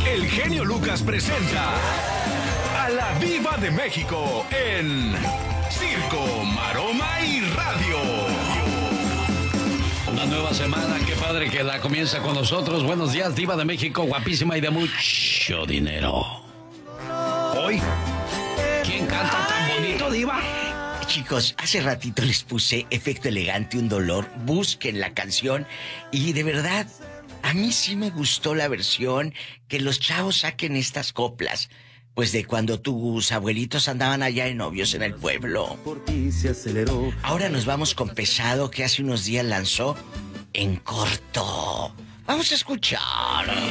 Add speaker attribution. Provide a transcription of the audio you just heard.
Speaker 1: el genio Lucas presenta a la Diva de México en Circo, Maroma y Radio.
Speaker 2: Una nueva semana, qué padre que la comienza con nosotros. Buenos días, Diva de México, guapísima y de mucho dinero. Hoy, ¿quién canta tan bonito, Diva?
Speaker 3: Chicos, hace ratito les puse Efecto Elegante, Un Dolor. Busquen la canción y de verdad, a mí sí me gustó la versión que los chavos saquen estas coplas. Pues de cuando tus abuelitos andaban allá de novios en el pueblo. Ahora nos vamos con Pesado, que hace unos días lanzó En Corto. Vamos a escuchar.